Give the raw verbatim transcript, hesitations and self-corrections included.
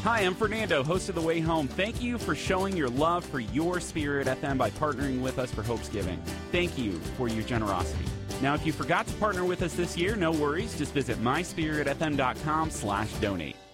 Hi, I'm Fernando, host of The Way Home. Thank you for showing your love for your Spirit F M by partnering with us for Hope's Giving. Thank you for your generosity. Now, if you forgot to partner with us this year, no worries. Just visit my spirit f m dot com slash donate.